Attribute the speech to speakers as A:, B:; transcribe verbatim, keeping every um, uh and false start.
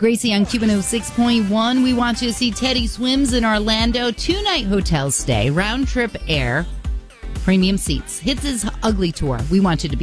A: Gracie on Cuban oh six point one. We want you to see Teddy Swims in Orlando. Two-night hotel stay, round-trip air, premium seats. Hits his Ugly Tour. We want you to be